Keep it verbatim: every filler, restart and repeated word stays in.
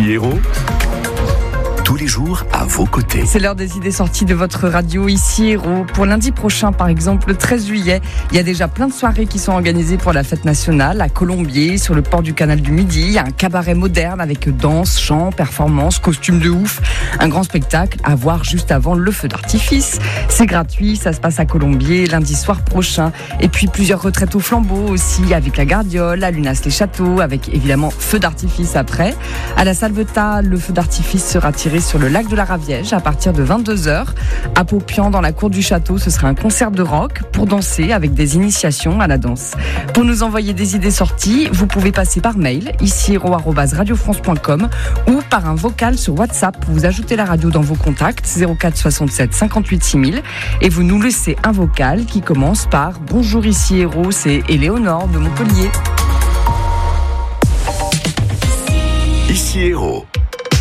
Ici Héros, tous les jours à vos côtés. C'est l'heure des idées sorties de votre radio Ici Héros. Pour lundi prochain, par exemple, le treize juillet, il y a déjà plein de soirées qui sont organisées pour la fête nationale à Colombier, sur le port du canal du Midi. Il y a un cabaret moderne avec danse, chant, performance, costumes de ouf. Un grand spectacle à voir juste avant le feu d'artifice. C'est gratuit, ça se passe à Colombier lundi soir prochain. Et puis plusieurs retraites au flambeau aussi, avec la Gardiole, la Lunas-les-Châteaux, avec évidemment feu d'artifice après. À la Salvetat, le feu d'artifice sera tiré sur le lac de la Raviège à partir de vingt-deux heures. À Paupian, dans la cour du château, ce sera un concert de rock pour danser avec des initiations à la danse. Pour nous envoyer des idées sorties, vous pouvez passer par mail ici héros arobase radio france point com ou par un vocal sur WhatsApp. Vous ajoutez la radio dans vos contacts zéro quatre soixante-sept cinquante-huit six mille et vous nous laissez un vocal qui commence par « Bonjour ici Héros, c'est Éléonore de Montpellier ». Ici Héros.